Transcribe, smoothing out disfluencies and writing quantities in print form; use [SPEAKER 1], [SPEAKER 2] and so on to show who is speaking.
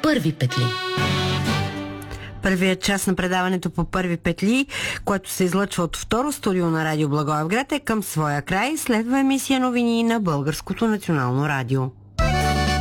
[SPEAKER 1] първи петли.
[SPEAKER 2] Първият част на предаването по първи петли, което се излъчва от второ студио на Радио Благоевград, е към своя край. Следва емисия новини на Българското национално радио.